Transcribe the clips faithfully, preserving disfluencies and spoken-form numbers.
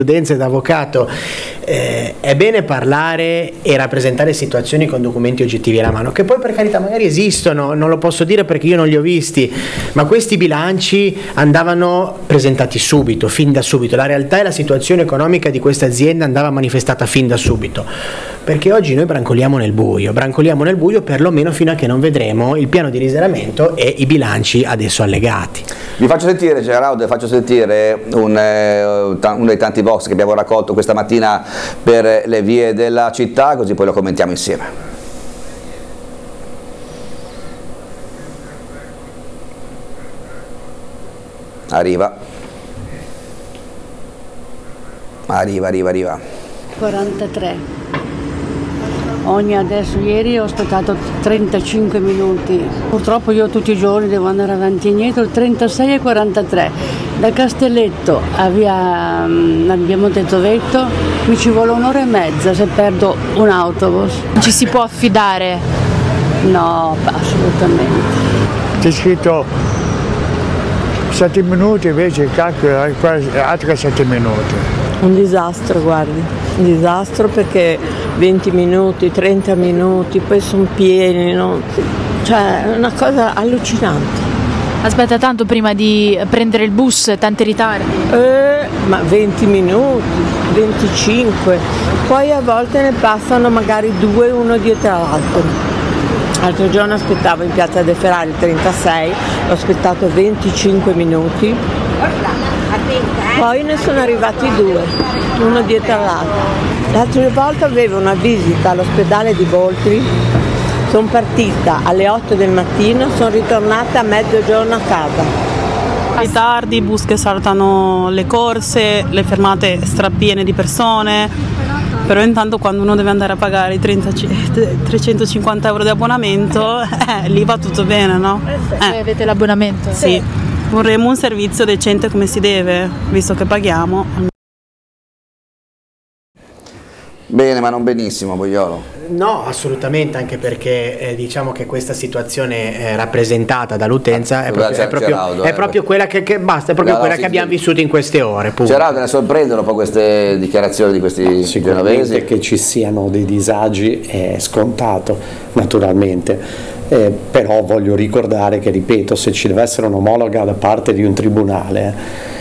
giurisprudenza ed avvocato, eh, è bene parlare e rappresentare situazioni con documenti oggettivi alla mano, che poi per carità magari esistono, non lo posso dire perché io non li ho visti, ma questi bilanci andavano presentati subito, fin da subito. La realtà e la situazione economica di questa azienda andava manifestata fin da subito, perché oggi noi brancoliamo nel buio, brancoliamo nel buio perlomeno fino a che non vedremo il piano di risanamento e i bilanci adesso allegati. Vi faccio sentire, Gerardo, faccio sentire un, eh, uno dei tanti box che abbiamo raccolto questa mattina per le vie della città, così poi lo commentiamo insieme. Arriva. Arriva, arriva, arriva. quarantatré. Ogni adesso ieri ho aspettato trentacinque minuti. Purtroppo io tutti i giorni devo andare avanti e indietro, trentasei e quarantatré. Da Castelletto a via abbiamo detto Vetto mi ci vuole un'ora e mezza se perdo un autobus. Ci si può affidare? No, assolutamente. C'è scritto sette minuti, invece calcola altri sette minuti. Un disastro, guardi, un disastro perché venti minuti, trenta minuti, poi sono pieni, no? Cioè è una cosa allucinante. Aspetta tanto prima di prendere il bus, tanti ritardi? Eh, ma venti minuti, venticinque, poi a volte ne passano magari due uno dietro l'altro. L'altro giorno aspettavo in piazza De Ferrari il trentasei, ho aspettato venticinque minuti, poi ne sono arrivati due, uno dietro l'altro. L'altra volta avevo una visita all'ospedale di Boltri, sono partita alle otto del mattino, sono ritornata a mezzogiorno a casa. Ritardi, bus che saltano le corse, le fermate strapiene di persone, però intanto quando uno deve andare a pagare i trenta, trecentocinquanta euro di abbonamento, eh, lì va tutto bene, no? Eh. Avete l'abbonamento? Sì, vorremmo un servizio decente come si deve, visto che paghiamo. Bene, ma non benissimo, Boiolo. No, assolutamente, anche perché eh, diciamo che questa situazione eh, rappresentata dall'utenza è proprio, è proprio, Gerardo, è proprio quella che, che basta, è proprio quella che abbiamo vissuto in queste ore. Gerardo, ne sorprendono un po' queste dichiarazioni di questi genovesi? Che ci siano dei disagi è scontato, naturalmente. Eh, però voglio ricordare che, ripeto, se ci deve essere un'omologa da parte di un tribunale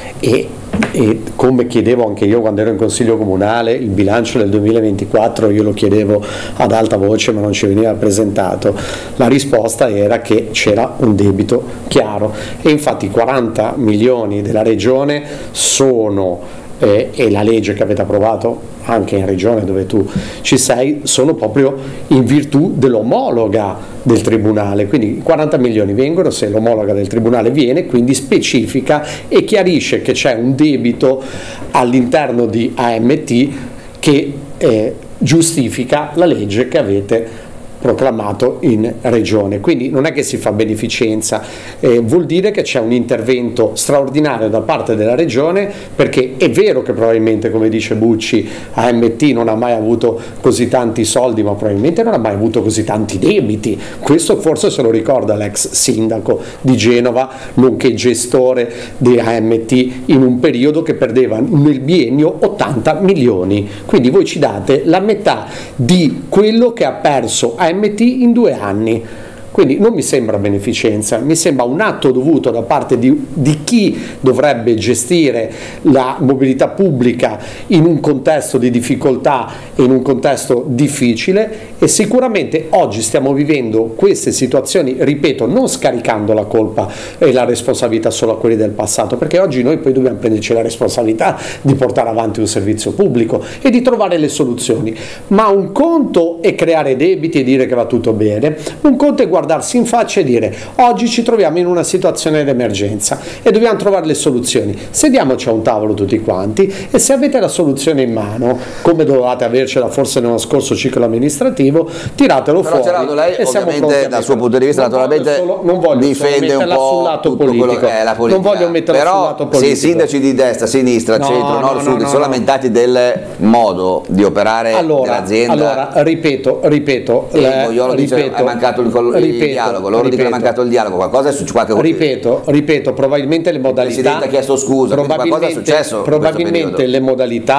e e come chiedevo anche io quando ero in consiglio comunale, il bilancio del duemilaventiquattro io lo chiedevo ad alta voce ma non ci veniva presentato, la risposta era che c'era un debito chiaro e infatti i quaranta milioni della regione sono eh, e la legge che avete approvato anche in regione dove tu ci sei sono proprio in virtù dell'omologa del tribunale, quindi i quaranta milioni vengono se l'omologa del tribunale viene, quindi specifica e chiarisce che c'è un debito all'interno di A M T che eh, giustifica la legge che avete proclamato in regione, quindi non è che si fa beneficenza, eh, vuol dire che c'è un intervento straordinario da parte della regione, perché è vero che probabilmente, come dice Bucci, A M T non ha mai avuto così tanti soldi, ma probabilmente non ha mai avuto così tanti debiti, questo forse se lo ricorda l'ex sindaco di Genova, nonché gestore di A M T in un periodo che perdeva nel biennio ottanta milioni, quindi voi ci date la metà di quello che ha perso A M T in due anni. Quindi non mi sembra beneficenza, mi sembra un atto dovuto da parte di, di chi dovrebbe gestire la mobilità pubblica in un contesto di difficoltà e in un contesto difficile, e sicuramente oggi stiamo vivendo queste situazioni, ripeto, non scaricando la colpa e la responsabilità solo a quelli del passato, perché oggi noi poi dobbiamo prenderci la responsabilità di portare avanti un servizio pubblico e di trovare le soluzioni, ma un conto è creare debiti e dire che va tutto bene, un conto è guardare guardarsi in faccia e dire oggi ci troviamo in una situazione d'emergenza e dobbiamo trovare le soluzioni, sediamoci a un tavolo tutti quanti e se avete la soluzione in mano, come dovevate avercela forse nello scorso ciclo amministrativo, tiratelo però, fuori. Gerardo, lei e ovviamente dal suo punto di vista non naturalmente solo, non voglio difende un po' tutto politico. quello che è la politica, non voglio metterla però sul lato politico. se i sindaci di destra, sinistra, no, centro, no, nord, no, sud no, sono no. lamentati del modo di operare allora, dell'azienda, allora ripeto ripeto e le, Boiolo ripeto, dice è mancato il, il il dialogo, loro dicono che è mancato il dialogo, qualcosa è successo. Qualche... Ripeto, ripeto, probabilmente le modalità. Il Presidente ha chiesto scusa, qualcosa è successo. Probabilmente le modalità